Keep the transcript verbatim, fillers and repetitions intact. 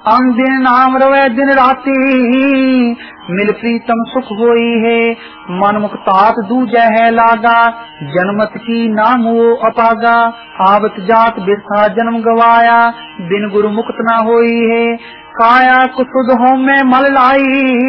अन दिन नाम रवै दिन राती, मिल प्रीतम सुख होई है। मन मुक्तात दूजै है लागा, जन्मत की नाम वो अपागा। आवत जात बिरथा जन्म गवाया, बिन गुरु मुक्त ना होई है। काया कुसुद हों में मल लाई,